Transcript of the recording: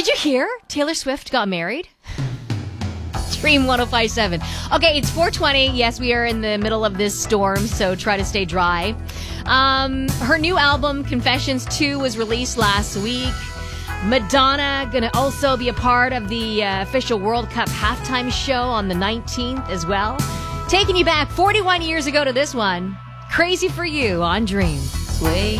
Did you hear Taylor Swift got married? Dream 105.7. Okay, it's 4:20. Yes, we are in the middle of this storm, so try to stay dry. Her new album, Confessions 2, was released last week. Madonna going to also be a part of the official World Cup halftime show on the 19th as well. Taking you back 41 years ago to this one. Crazy for You on Dream. Sway